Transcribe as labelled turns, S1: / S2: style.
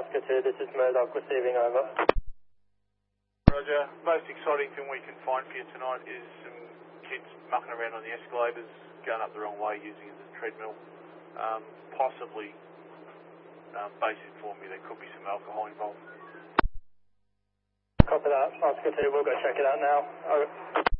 S1: Oscar 2, this is Murdoch receiving over.
S2: Roger. Most exciting thing we can find for you tonight is some kids mucking around on the escalators, going up the wrong way using it as a treadmill. Possibly, base informed me there could be some alcohol involved.
S1: Copy that, Oscar 2, we'll go check it out now. Over.